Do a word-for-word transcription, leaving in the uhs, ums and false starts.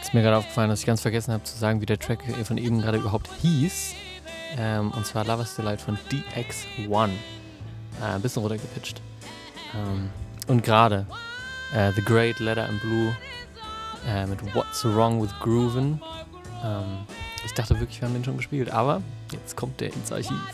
Ist mir gerade aufgefallen, dass ich ganz vergessen habe zu sagen, wie der Track von eben gerade überhaupt hieß. Ähm, und zwar Lover's Delight von D X eins. Äh, ein bisschen runtergepitcht. Ähm, und gerade äh, The Great Letter in Blue äh, mit What's Wrong with Groovin'. Ähm, ich dachte wirklich, wir haben den schon gespielt, aber jetzt kommt der ins Archiv.